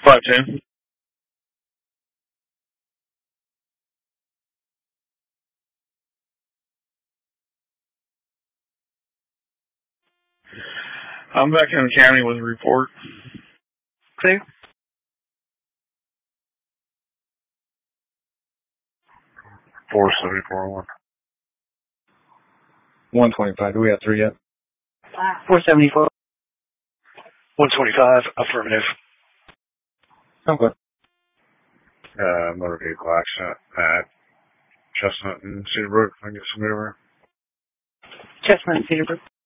510. I'm back in the county with a report. Okay. 474. 125. Do we have 3 yet? 474. 125. Affirmative. Okay. Motor vehicle accident at Chestnut and Cedarbrook. I can get somebody over. Chestnut and Cedarbrook.